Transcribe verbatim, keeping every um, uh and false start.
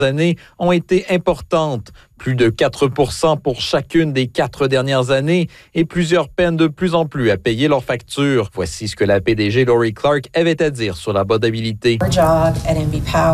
années ont été importantes. Plus de quatre pour cent pour chacune des quatre dernières années et plusieurs peinent de plus en plus à payer leurs factures. Voici ce que la P D G Lori Clark avait à dire sur l'abordabilité.